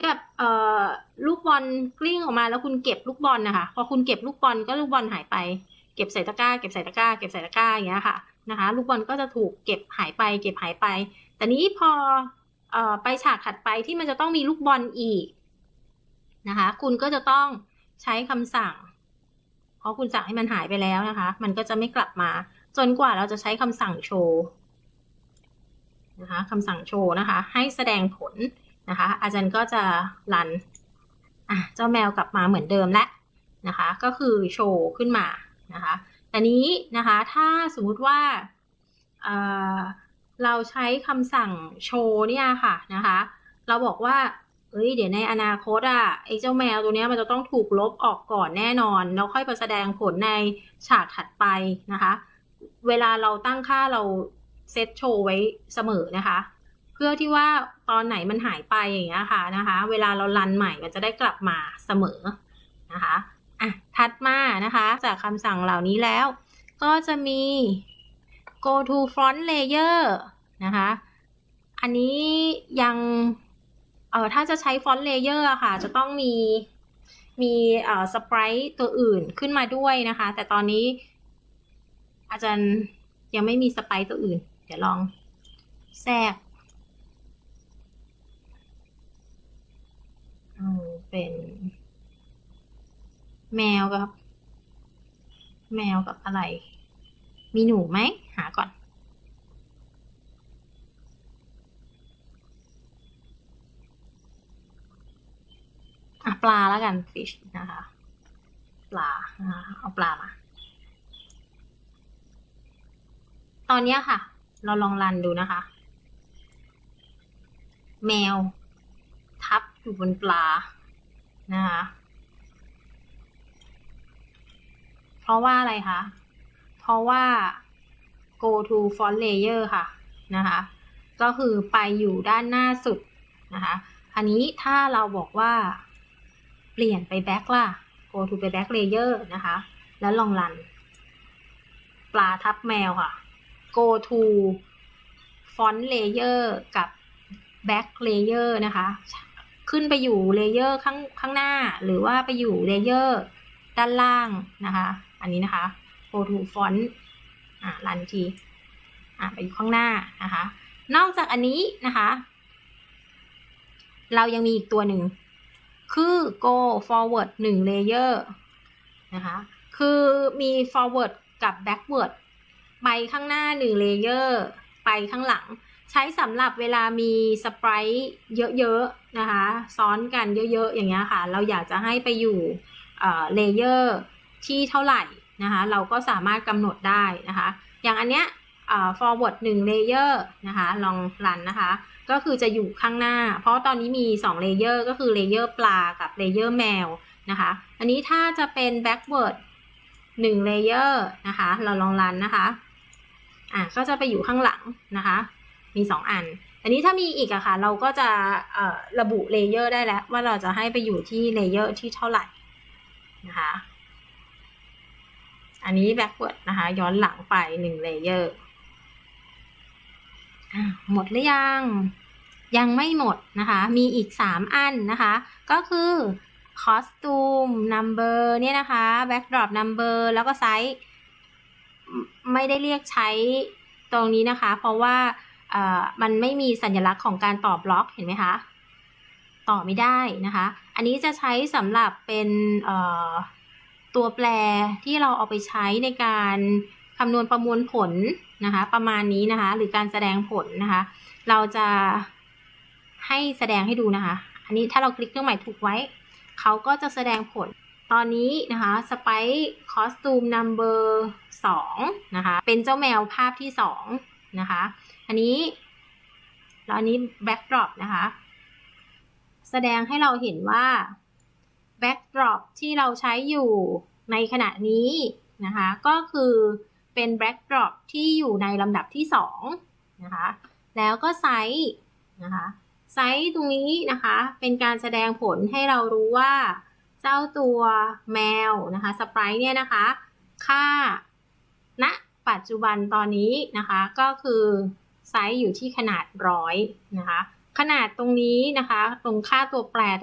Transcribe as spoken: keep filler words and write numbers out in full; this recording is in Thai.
กับเอ่อลูกบอลกลิ้งออกมาแล้วคุณเก็บลูกบอลนะคะพอคุณเก็บลูกบอลก็ลูกบอลหายไปเก็บใส่ตะกร้าเก็บใส่ตะกร้าเก็บใส่ตะกร้าอย่างเงี้ยค่ะนะคะลูกบอลก็จะถูกเก็บหายไปเก็บหายไปแต่นี้พอเอ่อไปฉากถัดไปที่มันจะต้องมีลูกบอลอีกนะคะคุณก็จะต้องใช้คำสั่งเพราะคุณสั่งให้มันหายไปแล้วนะคะมันก็จะไม่กลับมาจนกว่าเราจะใช้คำสั่งโชว์นะคะคำสั่งโชว์นะคะให้แสดงผลนะคะอาจารย์ก็จะรันอ่ะเจ้าแมวกลับมาเหมือนเดิมและนะคะก็คือโชว์ขึ้นมานะคะแต่นี้นะคะถ้าสมมุติว่าเอ่อเราใช้คำสั่งโชว์เนี่ยค่ะนะคะเราบอกว่าเอ้ยเดี๋ยวในอนาคตอ่ะไอ้เจ้าแมวตัวเนี้ยมันจะต้องถูกลบออกก่อนแน่นอนแล้วค่อยไปแสดงผลในฉากถัดไปนะคะเวลาเราตั้งค่าเราเซตโชว์ไว้เสมอนะคะเพื่อที่ว่าตอนไหนมันหายไปอย่างเงี้ยค่ะนะคะเวลาเรารันใหม่มันจะได้กลับมาเสมอนะคะอ่ะถัดมานะคะจากคำสั่งเหล่านี้แล้วก็จะมี go to front layer นะคะอันนี้ยังเอ่อถ้าจะใช้ front layer อะค่ะจะต้องมีมีเอ่อสไปรท์ตัวอื่นขึ้นมาด้วยนะคะแต่ตอนนี้อาจารย์ยังไม่มีสไปรท์ตัวอื่นเดี๋ยวลองแทรกเป็นแมวกับแมวกับอะไรมีหนูไหมหาก่อนอ่ะปลาแล้วกัน fish นะคะปลานะคะเอาปลามาตอนนี้ค่ะเราลองรันดูนะคะแมวทับอยู่บนปลานะคะเพราะว่าอะไรคะเพราะว่า go to front layer ค่ะนะคะก็คือไปอยู่ด้านหน้าสุดนะคะอันนี้ถ้าเราบอกว่าเปลี่ยนไป back ล่ะ go to ไป back layer นะคะแล้วลองรันปลาทับแมวค่ะ go to front layer กับ back layer นะคะขึ้นไปอยู่เลเยอร์ข้างข้างหน้าหรือว่าไปอยู่เลเยอร์ด้านล่างนะคะอันนี้นะคะ go to front อ่ารันทีอ่าไปอยู่ข้างหน้านะคะนอกจากอันนี้นะคะเรายังมีอีกตัวหนึ่งคือ go forward หนึ่ง layer นะคะคือมี forward กับ backward ไปข้างหน้าหนึ่ง layer ไปข้างหลังใช้สำหรับเวลามีสไปรท์เยอะๆนะคะซ้อนกันเยอะๆอย่างเงี้ยค่ะเราอยากจะให้ไปอยู่เลเยอร์ที่เท่าไหร่นะคะเราก็สามารถกำหนดได้นะคะอย่างอันเนี้ย forward หนึ่ง layer นะคะลองรันนะคะก็คือจะอยู่ข้างหน้าเพราะตอนนี้มีสองเลเยอร์ก็คือเลเยอร์ปลากับเลเยอร์แมวนะคะอันนี้ถ้าจะเป็น backward หนึ่งเลเยอร์นะคะเราลองรันนะคะอ่ะก็จะไปอยู่ข้างหลังนะคะมีสองอันอันนี้ถ้ามีอีกอะค่ะเราก็จะระบุเลเยอร์ได้แล้วว่าเราจะให้ไปอยู่ที่เลเยอร์ที่เท่าไหร่นะคะอันนี้ backward นะคะย้อนหลังไปหนึ่งเลเยอร์หมดหรือยังยังไม่หมดนะคะมีอีกสามอันนะคะก็คือ costume number เนี่ยนะคะ backdrop number แล้วก็ไซส์ไม่ได้เรียกใช้ตรงนี้นะคะเพราะว่ามันไม่มีสัญลักษณ์ของการต่อบล็อกเห็นไหมคะต่อไม่ได้นะคะอันนี้จะใช้สำหรับเป็นตัวแปรที่เราเอาไปใช้ในการคำนวณประมวลผลนะคะประมาณนี้นะคะหรือการแสดงผลนะคะเราจะให้แสดงให้ดูนะคะอันนี้ถ้าเราคลิกเครื่องหมายถูกไว้เขาก็จะแสดงผลตอนนี้นะคะสไปค์คอสตูมนัมเบอร์สองนะคะเป็นเจ้าแมวภาพที่สองนะคะอันนี้แล้วอันนี้แบ็กดรอปนะคะแสดงให้เราเห็นว่าแบ็กดรอปที่เราใช้อยู่ในขณะนี้นะคะก็คือเป็นแบ็กดรอปที่อยู่ในลำดับที่สองนะคะแล้วก็ไซส์นะคะไซส์ตรงนี้นะคะเป็นการแสดงผลให้เรารู้ว่าเจ้าตัวแมวนะคะสไปรท์เนี่ยนะคะค่าณปัจจุบันตอนนี้นะคะก็คือไซส์อยู่ที่ขนาดร้อยนะคะขนาดตรงนี้นะคะ ตรงค่าตัวแปร